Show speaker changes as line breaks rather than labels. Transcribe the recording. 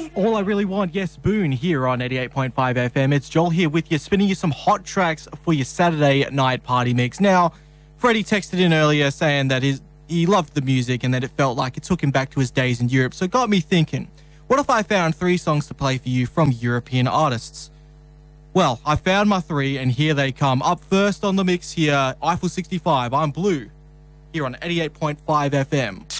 All I Really Want, Yes Boone, here on 88.5 FM. It's Joel here with you, spinning you some hot tracks for your Saturday night party mix. Now, Freddie texted in earlier saying that he loved the music and that it felt like it took him back to his days in Europe. So it got me thinking, what if I found 3 songs to play for you from European artists? Well, I found my 3 and here they come. Up first on the mix here, Eiffel 65, I'm Blue, here on 88.5 FM.